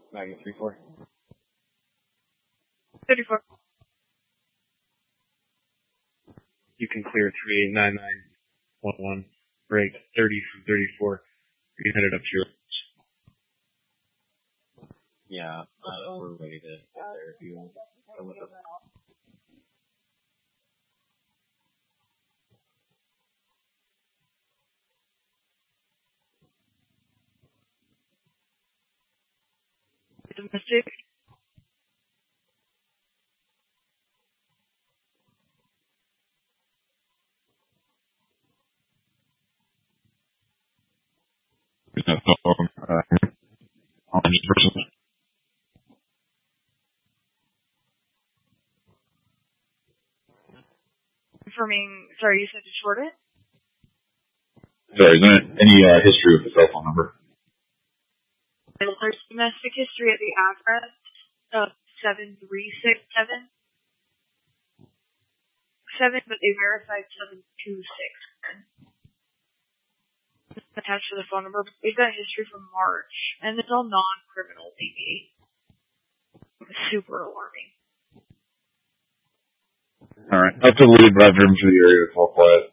Magnet 34. 34. You can clear 389911. Break 30 from 34. You headed up to your... Yeah, we're ready to get there if you want to come with us. Domestic. Confirming, sorry, you said to short it? Sorry, is there any history with the cell phone number? There's domestic history at the address of 7367. 7, but they verified 726. Attached to the phone number. We've got history from March, and it's all non-criminal, maybe. Super alarming. Alright, I've deleted my room to the area. It's all quiet.